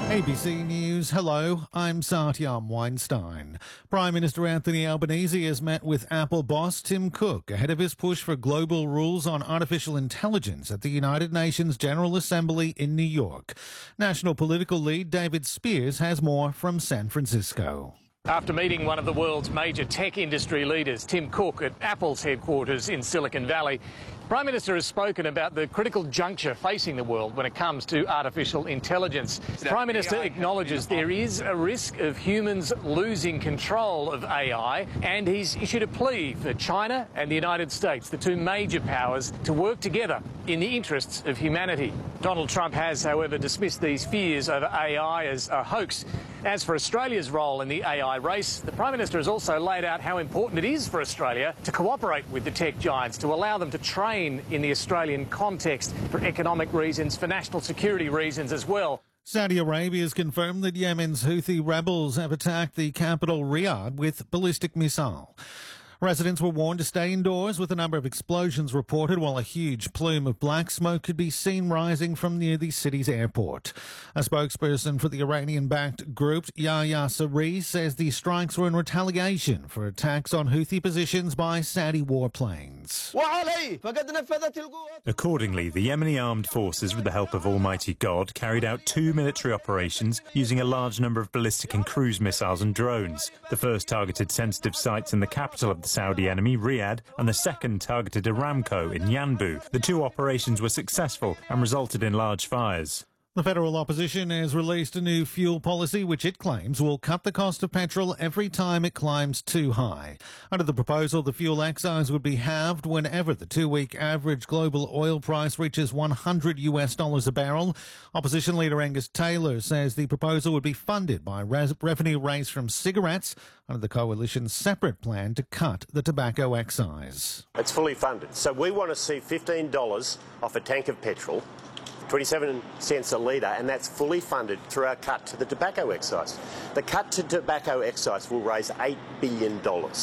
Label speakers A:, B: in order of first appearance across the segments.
A: ABC News, hello, I'm Satyam Weinstein. Prime Minister Anthony Albanese has met with Apple boss Tim Cook ahead of his push for global rules on artificial intelligence at the United Nations General Assembly in New York. National political lead David Spears has more from San Francisco.
B: After meeting one of the world's major tech industry leaders, Tim Cook, at Apple's headquarters in Silicon Valley, the Prime Minister has spoken about the critical juncture facing the world when it comes to artificial intelligence. The Prime Minister acknowledges there is a risk of humans losing control of AI, and he's issued a plea for China and the United States, the two major powers, to work together in the interests of humanity. Donald Trump has, however, dismissed these fears over AI as a hoax. As for Australia's role in the AI race, the Prime Minister has also laid out how important it is for Australia to cooperate with the tech giants, to allow them to train in the Australian context for economic reasons, for national security reasons as well.
A: Saudi Arabia has confirmed that Yemen's Houthi rebels have attacked the capital Riyadh with ballistic missile. Residents were warned to stay indoors, with a number of explosions reported, while a huge plume of black smoke could be seen rising from near the city's airport. A spokesperson for the Iranian-backed group, Yahya Saree, says the strikes were in retaliation for attacks on Houthi positions by Saudi warplanes.
C: Accordingly, the Yemeni armed forces, with the help of Almighty God, carried out 2 military operations using a large number of ballistic and cruise missiles and drones. The first targeted sensitive sites in the capital of the Saudi enemy, Riyadh, and the second targeted Aramco in Yanbu. The two operations were successful and resulted in large fires.
A: The federal opposition has released a new fuel policy which it claims will cut the cost of petrol every time it climbs too high. Under the proposal, the fuel excise would be halved whenever the 2-week average global oil price reaches $100 a barrel. Opposition leader Angus Taylor says the proposal would be funded by revenue raised from cigarettes under the coalition's separate plan to cut the tobacco excise.
D: It's fully funded. So we want to see $15 off a tank of petrol, 27 cents a litre, and that's fully funded through our cut to the tobacco excise. The cut to tobacco excise will raise $8 billion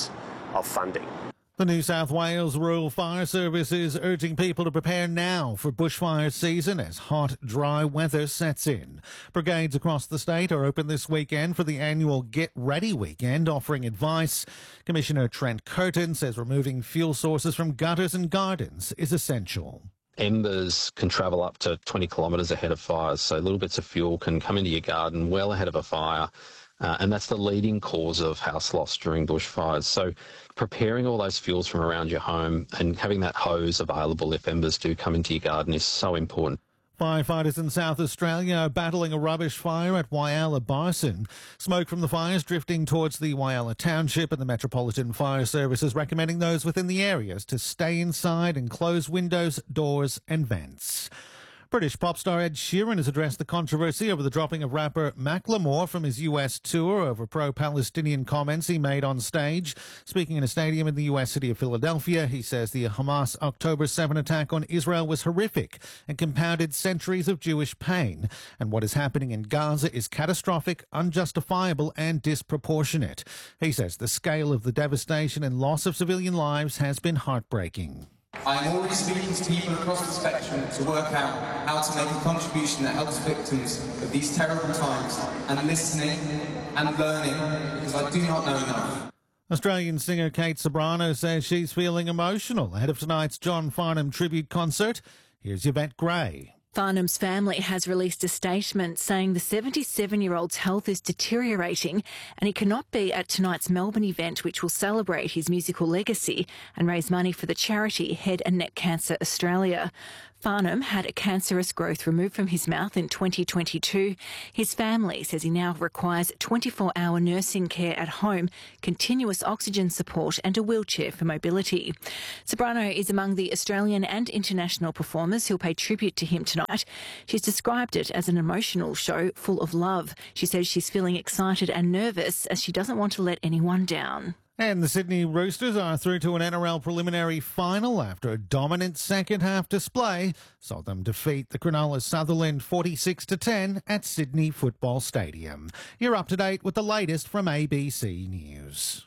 D: of funding.
A: The New South Wales Rural Fire Service is urging people to prepare now for bushfire season as hot, dry weather sets in. Brigades across the state are open this weekend for the annual Get Ready weekend, offering advice. Commissioner Trent Curtin says removing fuel sources from gutters and gardens is essential.
E: Embers can travel up to 20 kilometres ahead of fires, so little bits of fuel can come into your garden well ahead of a fire, and that's the leading cause of house loss during bushfires. So preparing all those fuels from around your home and having that hose available if embers do come into your garden is so important.
A: Firefighters in South Australia are battling a rubbish fire at Whyalla Barson. Smoke from the fire is drifting towards the Whyalla Township, and the Metropolitan Fire Service is recommending those within the areas to stay inside and close windows, doors and vents. British pop star Ed Sheeran has addressed the controversy over the dropping of rapper Macklemore from his US tour over pro-Palestinian comments he made on stage. Speaking in a stadium in the US city of Philadelphia, he says the Hamas October 7 attack on Israel was horrific and compounded centuries of Jewish pain. And what is happening in Gaza is catastrophic, unjustifiable and disproportionate. He says the scale of the devastation and loss of civilian lives has been heartbreaking.
F: I'm already speaking to people across the spectrum to work out how to make a contribution that helps victims of these terrible times, and listening and learning, because I do not know enough.
A: Australian singer Kate Ceberano says she's feeling emotional ahead of tonight's John Farnham tribute concert. Here's Yvette Gray.
G: Farnham's family has released a statement saying the 77-year-old's health is deteriorating and he cannot be at tonight's Melbourne event, which will celebrate his musical legacy and raise money for the charity Head and Neck Cancer Australia. Farnham had a cancerous growth removed from his mouth in 2022. His family says he now requires 24-hour nursing care at home, continuous oxygen support and a wheelchair for mobility. Ceberano is among the Australian and international performers who'll pay tribute to him tonight. She's described it as an emotional show full of love. She says she's feeling excited and nervous as she doesn't want to let anyone down.
A: And the Sydney Roosters are through to an NRL preliminary final after a dominant second-half display saw them defeat the Cronulla Sutherland 46-10 at Sydney Football Stadium. You're up to date with the latest from ABC News.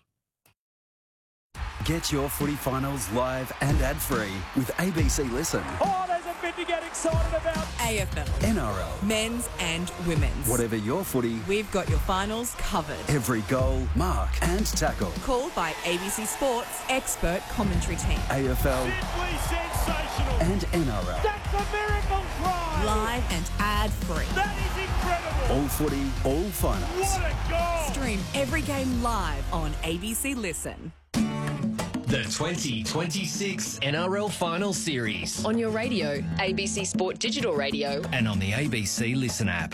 H: Get your footy finals live and ad-free with ABC Listen.
B: Oh, there's a bid to get
H: excited about
I: AFL,
J: NRL,
I: men's and women's.
J: whatever your footy,
I: We've got your finals covered.
J: every goal, mark and tackle.
I: Called by ABC Sports expert commentary team.
J: AFL
H: simply sensational.
J: and NRL.
H: That's a miracle try.
I: Live and ad-free.
H: That is incredible.
J: All footy, all finals.
H: What a goal.
I: Stream every game live on ABC Listen.
K: The 2026 NRL Final Series.
L: On your radio, ABC Sport Digital Radio.
K: And on the ABC Listen app.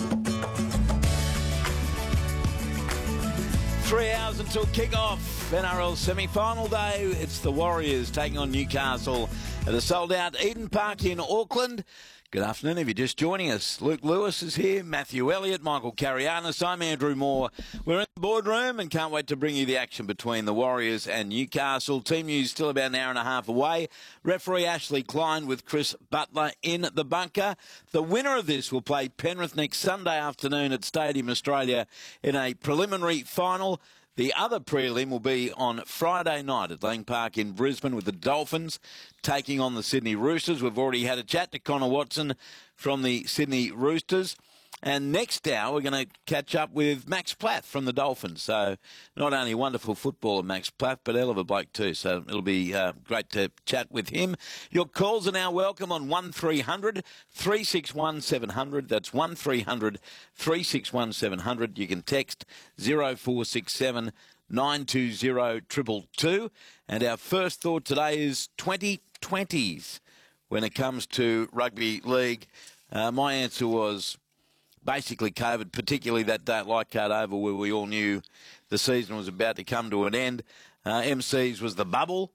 M: 3 hours until kick-off. NRL semi-final day. It's the Warriors taking on Newcastle at a sold-out Eden Park in Auckland. Good afternoon. If you're just joining us, Luke Lewis is here, Matthew Elliott, Michael Carianis. I'm Andrew Moore. We're in the boardroom and can't wait to bring you the action between the Warriors and Newcastle. Team news still about an hour and a half away. Referee Ashley Klein with Chris Butler in the bunker. The winner of this will play Penrith next Sunday afternoon at Stadium Australia in a preliminary final. The other prelim will be on Friday night at Lang Park in Brisbane with the Dolphins taking on the Sydney Roosters. We've already had a chat to Connor Watson from the Sydney Roosters. And next hour, we're going to catch up with Max Plath from the Dolphins. So not only a wonderful footballer, Max Plath, but hell of a bloke too. So it'll be great to chat with him. Your calls are now welcome on 1300 361 700. That's 1300 361 700. You can text 0467 920 222. And our first thought today is 2020s when it comes to rugby league. My answer was basically COVID, particularly that day at Leichhardt Oval where we all knew the season was about to come to an end. MC's was the bubble.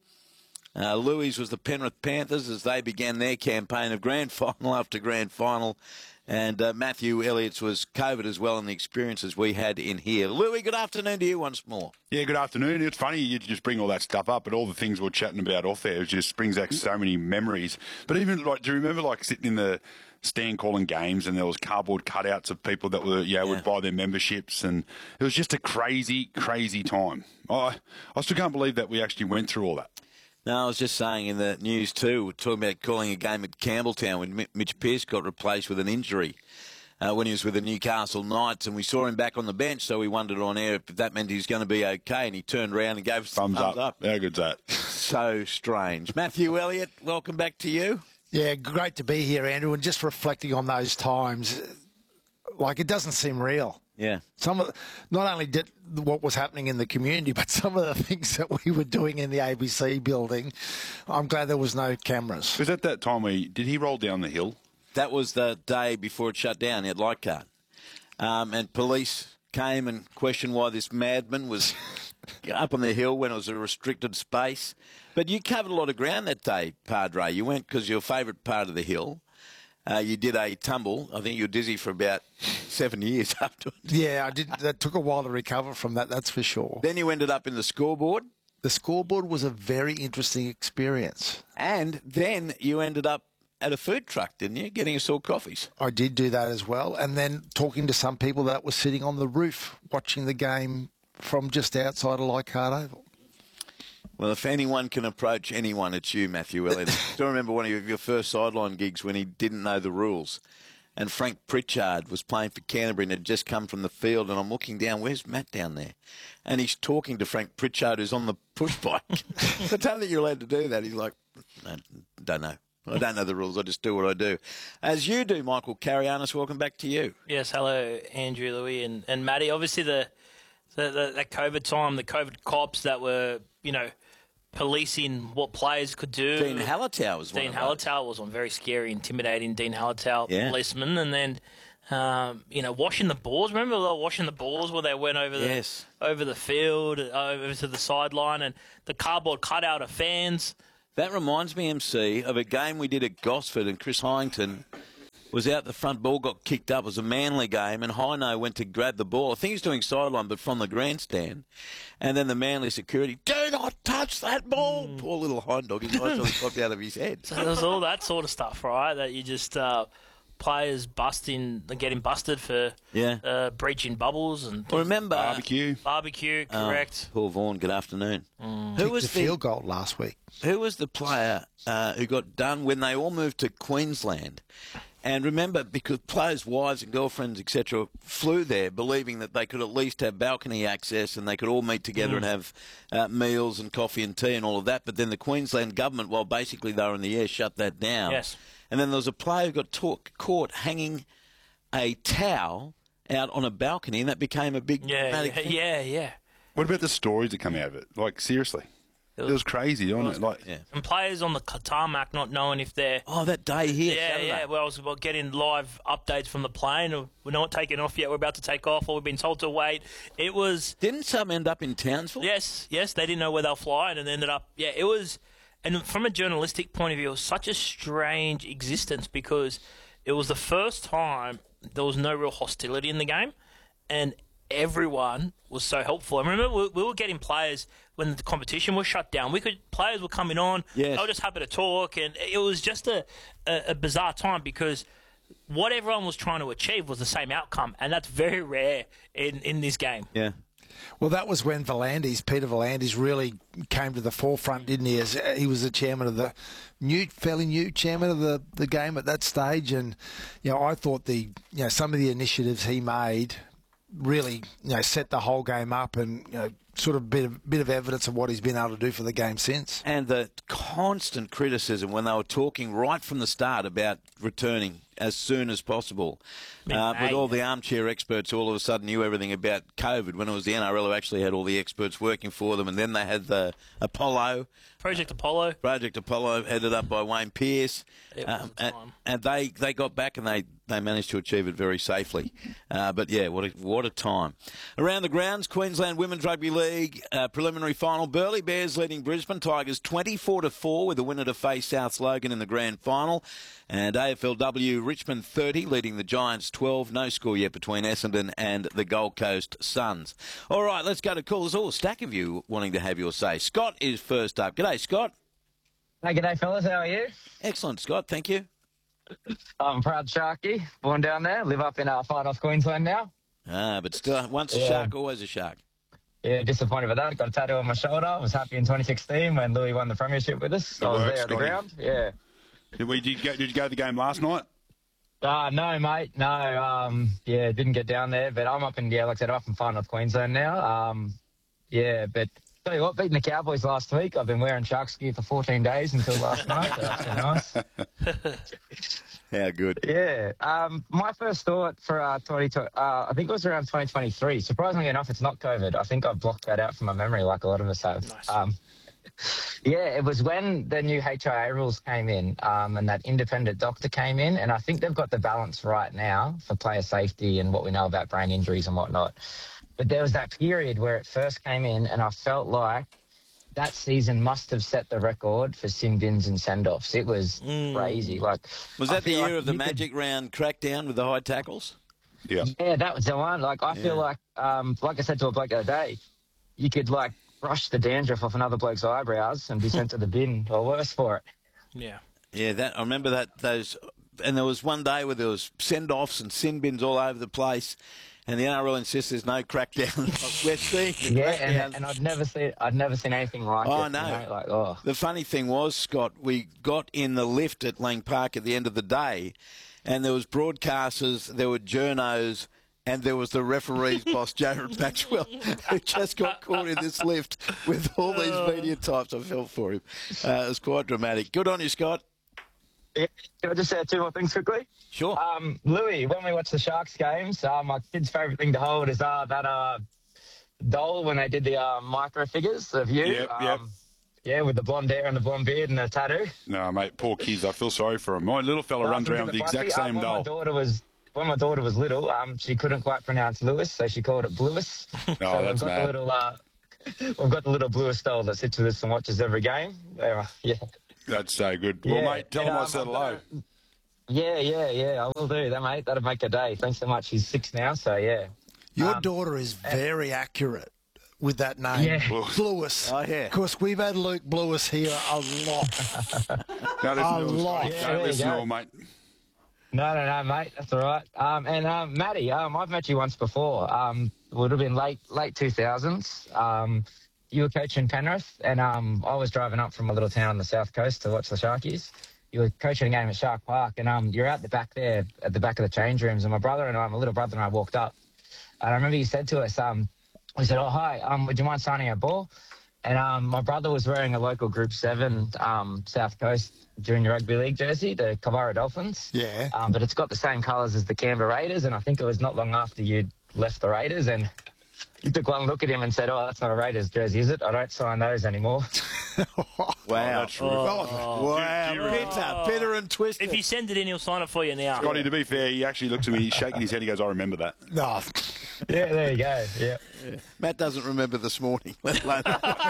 M: Louis was the Penrith Panthers as they began their campaign of grand final after grand final. And Matthew Elliott's was COVID as well and the experiences we had in here. Louis, good afternoon to you once more.
N: Yeah, good afternoon. It's funny you just bring all that stuff up, but all the things we're chatting about off there, it just brings back so many memories. But even, like, do you remember, like, sitting in the stand calling games and there was cardboard cutouts of people that were, would buy their memberships, and it was just a crazy, crazy time. I still can't believe that we actually went through all that.
M: No, I was just saying in the news too, we're talking about calling a game at Campbelltown when Mitch Pearce got replaced with an injury when he was with the Newcastle Knights, and we saw him back on the bench, so we wondered on air if that meant he was going to be okay, and he turned around and gave us thumbs up.
N: How good's that?
M: So strange. Matthew Elliott, welcome back to you.
O: Yeah, great to be here, Andrew, and just reflecting on those times, like, it doesn't seem real.
M: Yeah.
O: Not only did what was happening in the community, but some of the things that we were doing in the ABC building. I'm glad there was no cameras.
N: Was that time did he roll down the hill?
M: That was the day before it shut down at Leichhardt. And police came and questioned why this madman was up on the hill when it was a restricted space. But you covered a lot of ground that day, Padre. You went because your favourite part of the hill. You did a tumble. I think you were dizzy for about 7 years afterwards.
O: Yeah, I did. That took a while to recover from that, that's for sure.
M: Then you ended up in the scoreboard.
O: The scoreboard was a very interesting experience.
M: And then you ended up at a food truck, didn't you, getting us all coffees?
O: I did do that as well. And then talking to some people that were sitting on the roof watching the game from just outside of Leichhardt Oval.
M: Well, if anyone can approach anyone, it's you, Matthew Elliott. I still remember one of your first sideline gigs when he didn't know the rules. And Frank Pritchard was playing for Canterbury and had just come from the field. And I'm looking down, where's Matt down there? And he's talking to Frank Pritchard, who's on the push bike. I don't think you're allowed to do that. He's like, no, don't know. I don't know the rules. I just do what I do. As you do, Michael Carianis, welcome back to you.
P: Yes, hello, Andrew, Louis, and Matty. Obviously, the COVID time, the COVID cops that were, policing what players could do.
M: Dean Hallertau was one.
P: Dean Hallertau was one, very scary, intimidating Dean Hallertau, policeman. And then, washing the balls. Remember they were washing the balls where they went over the field, over to the sideline, and the cardboard cutout of fans.
M: That reminds me, MC, of a game we did at Gosford, and Chris Hyington was out the front, ball got kicked up. It was a Manly game, and Hino went to grab the ball. I think he was doing sideline, but from the grandstand. And then the Manly security, do not touch that ball. Poor little hind dog, his eyes popped out of his head.
P: So there was all that sort of stuff, right, that you just players getting busted for breaching bubbles and
M: Well, remember
P: barbecue, correct?
M: Paul Vaughan, good afternoon.
O: Who was the field goal last week?
M: Who was the player who got done when they all moved to Queensland? And remember, because players' wives and girlfriends, etc., flew there believing that they could at least have balcony access and they could all meet together and have meals and coffee and tea and all of that. But then the Queensland government, while basically they were in the air, shut that down.
P: Yes.
M: And then there was a player who got caught hanging a towel out on a balcony, and that became a big dramatic thing.
P: Yeah.
N: What about the stories that come out of it? Like, seriously. It was crazy, wasn't it? Like,
P: And players on the tarmac not knowing if they're...
M: Oh, that day here, Saturday.
P: Yeah. Well, I was getting live updates from the plane. We're not taking off yet. We're about to take off, or we've been told to wait. It was...
M: Didn't some end up in Townsville?
P: Yes. They didn't know where they'll fly, and ended up... Yeah, it was... And from a journalistic point of view, it was such a strange existence because it was the first time there was no real hostility in the game, and everyone was so helpful. I remember we were getting players when the competition was shut down. Players were coming on.
M: Yes.
P: They were just happy to talk, and it was just a bizarre time because what everyone was trying to achieve was the same outcome, and that's very rare in this game.
M: Yeah.
O: Well, that was when Peter V'landys really came to the forefront, didn't he? As he was the chairman of the fairly new chairman of the game at that stage, and I thought some of the initiatives he made really set the whole game up, and sort of bit of evidence of what he's been able to do for the game since.
M: And the constant criticism when they were talking right from the start about returning as soon as possible. With all the armchair experts all of a sudden knew everything about COVID, when it was the NRL who actually had all the experts working for them, and then they had the Project Apollo, headed up by Wayne Pearce, and they got back and they managed to achieve it very safely. But yeah, what a time. Around the grounds, Queensland Women's Rugby League preliminary final. Burleigh Bears leading Brisbane Tigers 24-4 with a winner to face South Logan in the grand final. And AFLW Richmond 30 leading the Giants 12. No score yet between Essendon and the Gold Coast Suns. All right, let's go to calls. All a stack of you wanting to have your say. Scott is first up. G'day, Scott.
Q: Hey, g'day, fellas. How are you?
M: Excellent, Scott. Thank you.
Q: I'm proud Sharky. Born down there. Live up in Far North Queensland now.
M: But still, once a shark, always a shark.
Q: Yeah, disappointed with that. Got a tattoo on my shoulder. I was happy in 2016 when Louis won the premiership with us. I was there at the ground. Yeah.
N: Did you go to the game last night?
Q: No, mate. No. Didn't get down there. But I'm up in, like I said, I'm up in Far North Queensland now. But tell you what, beating the Cowboys last week. I've been wearing Sharks gear for 14 days until last night. So that's nice.
M: How good.
Q: Yeah. My first thought for 2020, I think it was around 2023. Surprisingly enough, it's not COVID. I think I've blocked that out from my memory like a lot of us have.
P: Nice.
Q: It was when the new HIA rules came in and that independent doctor came in, and I think they've got the balance right now for player safety and what we know about brain injuries and whatnot. But there was that period where it first came in, and I felt like that season must have set the record for sin bins and send-offs. It was crazy. Was
M: that the year of the Magic Round crackdown with the high tackles?
N: Yeah.
Q: Yeah, that was the one. I feel like I said to a bloke the other day, you could, brush the dandruff off another bloke's eyebrows and be sent to the bin or worse for it.
P: Yeah.
M: Yeah, I remember those, and there was one day where there was send-offs and sin bins all over the place, and the NRL insists there's no crackdown. We're seeing the crackdown.
Q: And I'd never seen anything like it.
M: I know. The funny thing was, Scott, we got in the lift at Lang Park at the end of the day, and there was broadcasters, there were journos, and there was the referee's boss, Jared Maxwell, who just got caught in this lift with all these media types. I felt for him. It was quite dramatic. Good on you, Scott.
Q: Yeah, can I just say two more things quickly?
M: Sure.
Q: Louis, when we watch the Sharks games, my kid's favourite thing to hold is that doll when they did the micro figures of you.
N: Yep.
Q: Yeah, with the blonde hair and the blonde beard and the tattoo.
N: No, mate, poor kids. I feel sorry for him. My little fella runs around with the exact same doll.
Q: When my daughter was little, she couldn't quite pronounce Lewis, so she called it Bluis.
N: Oh, that's mad.
Q: We've got the little Bluis doll that sits with us and watches every game. Yeah.
N: That's so good. Well, mate, tell him I said hello.
Q: Yeah, I will do that, mate. That'll make a day. Thanks so much. He's 6 now, so yeah.
O: Your daughter is very accurate with that name.
Q: Yeah.
O: Bluis.
M: Oh, yeah.
O: Of course, we've had Luke Bluis here a lot.
N: Don't listen to all, mate.
Q: No, mate. That's all right. And Matty, I've met you once before. Would have been late 2000s. You were coaching Penrith, and I was driving up from a little town on the south coast to watch the Sharkies. You were coaching a game at Shark Park, and you're out the back there at the back of the change rooms. And my little brother and I walked up, and I remember you said to us, we said, "Oh hi, would you mind signing a ball?" And my brother was wearing a local Group 7 South Coast Junior Rugby League jersey, the Kilburra Dolphins.
O: Yeah.
Q: But it's got the same colours as the Canberra Raiders, and I think it was not long after you'd left the Raiders, and you took one look at him and said, "Oh, that's not a Raiders jersey, is it? I don't sign those anymore."
M: Wow.
N: That's
M: Wow. Bitter and twisted.
P: If you send it in, he'll sign it for you now.
N: Scotty, to be fair, he actually looks at me, he's shaking his head, he goes, "I remember that."
O: No.
Q: Yeah, there you go. Yeah.
M: Matt doesn't remember this morning, let alone.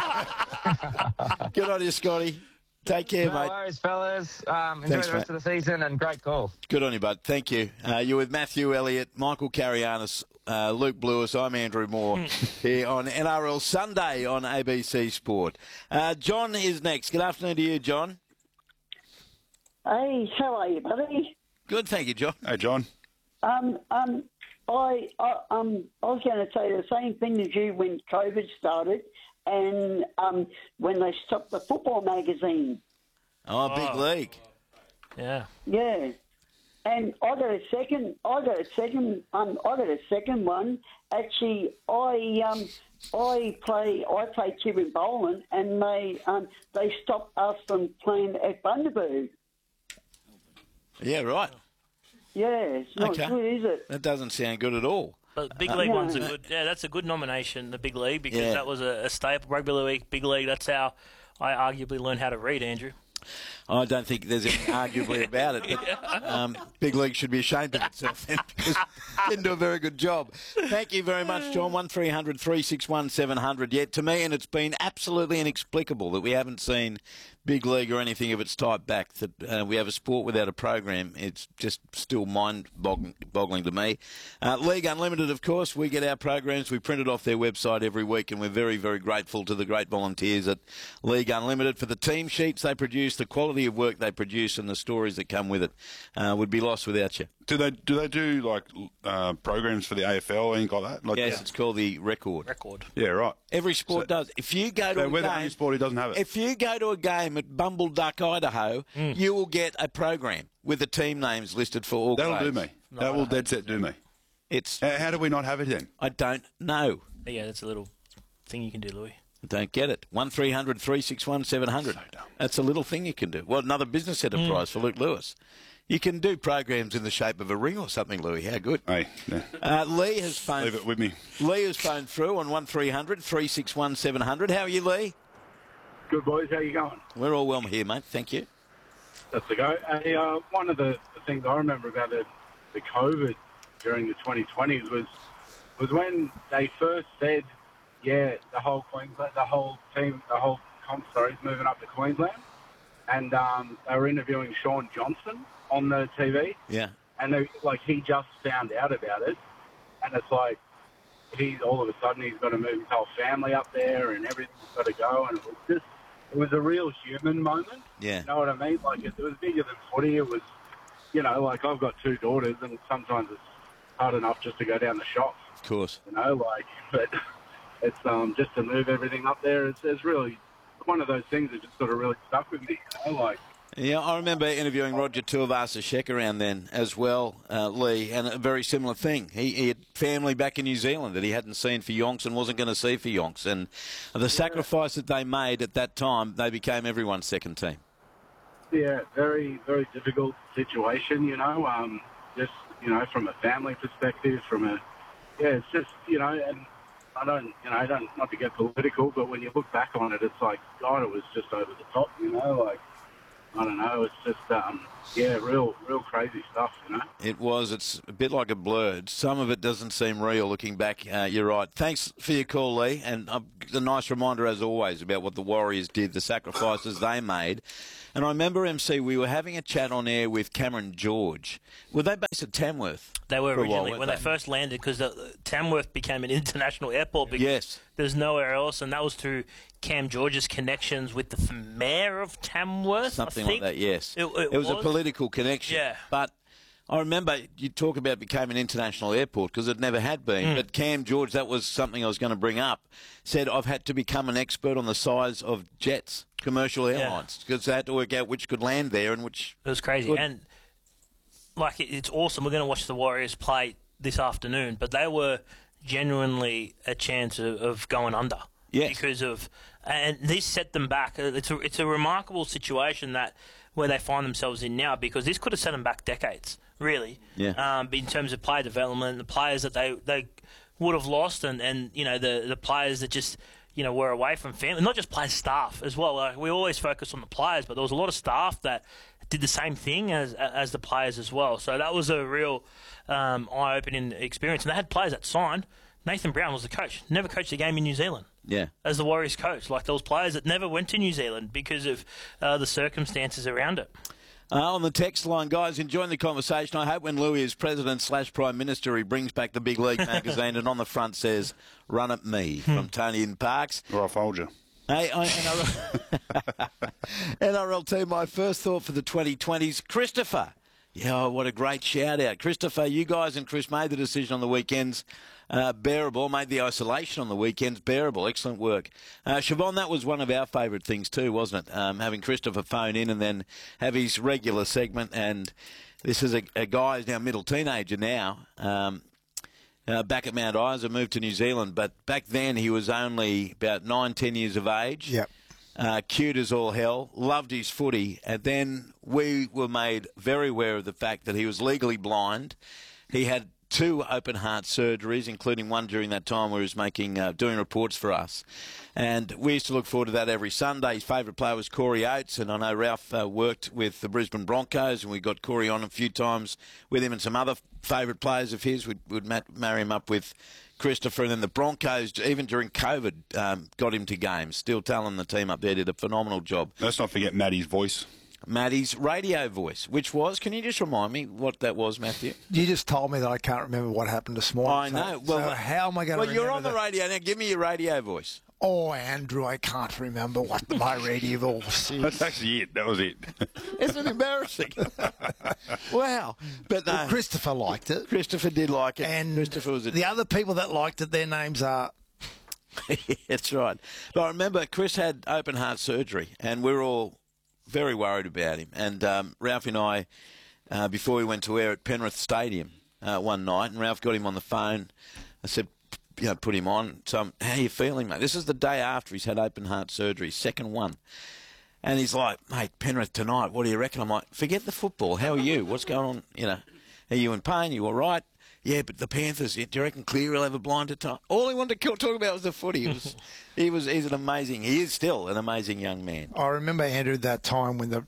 M: Good on you, Scotty. Take care,
Q: No
M: mate.
Q: worries, fellas. Enjoy
M: Thanks,
Q: the rest of the season, and great call.
M: Good on you, bud. Thank you. You're with Matthew Elliott, Michael Carianis, Luke Lewis. I'm Andrew Moore here on NRL Sunday on ABC Sport. John is next. Good afternoon to you, John.
R: Hey, how are you, buddy?
M: Good, thank you, John.
N: Hey, John.
R: I was going to say the same thing as you when COVID started, and when they stopped the football magazine.
M: Oh, big league.
P: Yeah.
R: Yeah. And I got a second one. Actually, I play Kieran Boland, and they stopped us from playing at Bundaberg.
M: Yeah, right.
R: Yeah, it's not good, is it?
M: That doesn't sound good at all.
P: But Big League one's a good. Yeah, that's a good nomination, the Big League, because that was a staple. Rugby League, Big League. That's how I arguably learned how to read, Andrew.
M: I don't think there's any arguably about it. But, Big League should be ashamed of itself then, because it didn't do a very good job. Thank you very much, John. 1300 361 700. Yeah, to me, and it's been absolutely inexplicable that we haven't seen Big League or anything of its type back, that we have a sport without a program. It's just still mind-boggling to me. League Unlimited, of course, we get our programs. We print it off their website every week, and we're very, very grateful to the great volunteers at League Unlimited for the team sheets they produce, the quality of work they produce, and the stories that come with it. Would be lost without you.
N: Do they do like programs for the AFL or anything like that? Like,
M: yes, it's called the Record.
N: Yeah, right.
M: Every sport does. If you go to a
N: whether
M: game,
N: any sport, he doesn't have it.
M: If you go to a game at Bumbleduck, Idaho, you will get a program with the team names listed for all
N: That'll
M: grades.
N: do me. That will dead set do me.
M: It's
N: how do we not have it then?
M: I don't know.
P: Yeah, that's a little thing you can do, Louis.
M: Don't get it. 1300 361 700. That's a little thing you can do. Well, another business enterprise for Luke Lewis. You can do programs in the shape of a ring or something, Louis. How good.
N: Hey, yeah.
M: Lee has phoned.
N: Leave it with me.
M: Lee has phoned through on 1300 361 700. How are you, Lee?
S: Good, boys. How you going?
M: We're all well here, mate. Thank you.
S: That's the go. One of the things I remember about the COVID during the 2020s was when they first said, the whole Queensland, the whole comp, is moving up to Queensland, and they were interviewing Sean Johnson on the TV.
M: Yeah.
S: And he just found out about it, and it's like all of a sudden he's got to move his whole family up there, and everything's got to go, and it was a real human moment.
M: Yeah.
S: You know what I mean? Like, it was bigger than footy. It was, I've got two daughters, and sometimes it's hard enough just to go down the shops.
M: Of course.
S: But it's just to move everything up there. It's really one of those things that just sort of really stuck with me.
M: Yeah, I remember interviewing Roger Tuivasa-Sheck around then as well, Lee, and a very similar thing. He had family back in New Zealand that he hadn't seen for yonks and wasn't going to see for yonks. And the sacrifice that they made at that time, they became everyone's second team.
S: Yeah, very, very difficult situation, just, from a family perspective, it's just, and I don't, not to get political, but when you look back on it, it's like, God, it was just over the top, I don't know. It's just, real crazy stuff,
M: It was. It's a bit like a blur. Some of it doesn't seem real looking back. You're right. Thanks for your call, Lee. And a nice reminder, as always, about what the Warriors did, the sacrifices they made. And I remember, MC, we were having a chat on air with Cameron George. Were they based at Tamworth?
P: They were originally, when they first landed, because Tamworth became an international airport because there's nowhere else, and that was through Cam George's connections with the mayor of Tamworth.
M: Something like that, yes. It was a political connection.
P: Yeah.
M: But I remember you talk about it became an international airport because it never had been. But Cam George, that was something I was going to bring up, said I've had to become an expert on the size of jets, commercial airlines, because they had to work out which could land there and which...
P: It was crazy. And, it's awesome. We're going to watch the Warriors play this afternoon, but they were genuinely a chance of going under.
M: Yes.
P: Because of... And this set them back. It's a remarkable situation where they find themselves in now, because this could have set them back decades, really.
M: Yeah.
P: In terms of player development, the players that they would have lost, and the players that just were away from family, not just players, staff as well. We always focus on the players, but there was a lot of staff that did the same thing as the players as well. So that was a real eye-opening experience. And they had players that signed. Nathan Brown was the coach. Never coached a game in New Zealand.
M: Yeah.
P: As the Warriors coach. Those players that never went to New Zealand because of the circumstances around it.
M: On the text line, guys, enjoying the conversation. I hope when Louis is President/Prime Minister, he brings back the Big League magazine and on the front says, "Run at me," from Tony in Parks.
N: Or I fold you.
M: Hey, NRL team, my first thought for the 2020s, Christopher. Yeah, what a great shout-out. Christopher, you guys and Chris made the decision on the weekends bearable, made the isolation on the weekends bearable. Excellent work. Siobhan, that was one of our favourite things too, wasn't it? Having Christopher phone in and then have his regular segment. And this is a guy who's now middle teenager now, back at Mount Isa, moved to New Zealand. But back then he was only about 9-10 years of age.
O: Yep.
M: Cute as all hell, loved his footy, and then we were made very aware of the fact that he was legally blind. He had 2 open heart surgeries, including one during that time where he was doing reports for us. And we used to look forward to that every Sunday. His favourite player was Corey Oates, and I know Ralph worked with the Brisbane Broncos, and we got Corey on a few times with him and some other favourite players of his. We'd marry him up with Christopher, and then the Broncos, even during COVID, got him to games. Still telling the team up there did a phenomenal job.
N: Let's not forget Maddie's voice.
M: Maddie's radio voice, which was, can you just remind me what that was, Matthew?
O: You just told me that I can't remember what happened this morning.
M: I know.
O: So how am I going to remember?
M: Well, you're on the radio now. Give me your radio voice.
O: Oh, Andrew, I can't remember what my radio voice is.
N: That's actually it. That was it.
M: Isn't it embarrassing? Wow. But no.
O: Well, Christopher liked it.
M: Christopher did like it.
O: And
M: Christopher was
O: the other people that liked it, their names are...
M: That's right. But I remember Chris had open heart surgery, and we were all very worried about him. And Ralph and I, before we went to air at Penrith Stadium one night, and Ralph got him on the phone. I said, put him on. So, how are you feeling, mate? This is the day after he's had open heart surgery, second one. And he's like, mate, Penrith tonight, what do you reckon? I'm like, forget the football. How are you? What's going on? Are you in pain? You all right? Yeah, but the Panthers, do you reckon Cleary will have a blinder time? All he wanted to talk about was the footy. He is still an amazing young man.
O: I remember, Andrew, that time when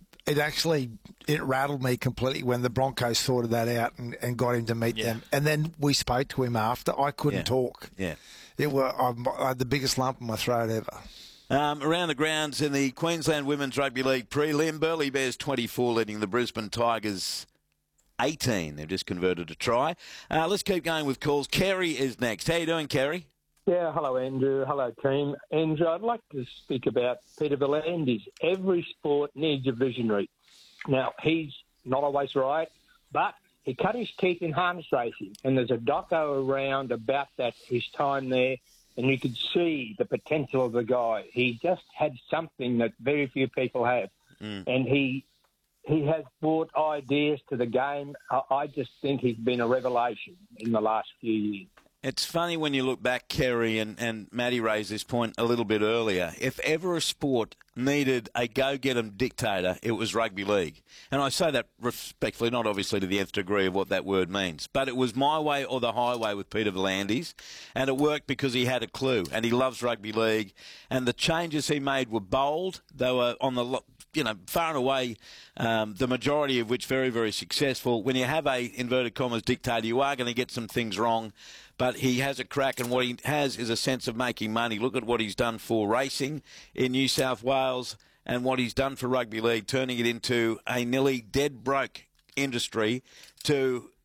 O: it rattled me completely when the Broncos sorted that out and got him to meet them. And then we spoke to him after. I couldn't talk.
M: Yeah.
O: I had the biggest lump in my throat ever.
M: Around the grounds in the Queensland Women's Rugby League prelim, Burleigh Bears 24 leading the Brisbane Tigers 18. They've just converted a try. Let's keep going with calls. Kerry is next. How you doing, Kerry?
T: Yeah, hello, Andrew. Hello, team. Andrew, I'd like to speak about Peter V'landys. Every sport needs a visionary. Now, he's not always right, but he cut his teeth in harness racing, and there's a doco around about his time there, and you could see the potential of the guy. He just had something that very few people have, and he has brought ideas to the game. I just think he's been a revelation in the last few years.
M: It's funny when you look back, Kerry, and Matty raised this point a little bit earlier. If ever a sport needed a go-get-'em dictator, it was rugby league. And I say that respectfully, not obviously to the nth degree of what that word means. But it was my way or the highway with Peter V'landys, and it worked because he had a clue, and he loves rugby league. And the changes he made were bold. They were on the far and away, the majority of which very, very successful. When you have a, inverted commas, dictator, you are going to get some things wrong. But he has a crack, and what he has is a sense of making money. Look at what he's done for racing in New South Wales and what he's done for rugby league, turning it into a nearly dead broke industry to